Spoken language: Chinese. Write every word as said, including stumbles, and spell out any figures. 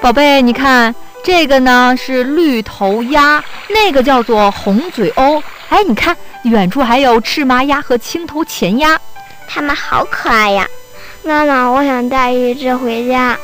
宝贝，你看这个呢是绿头鸭，那个叫做红嘴鸥。哎，你看远处还有赤麻鸭和青头前鸭， 它们好可爱呀！妈妈，我想带一只回家。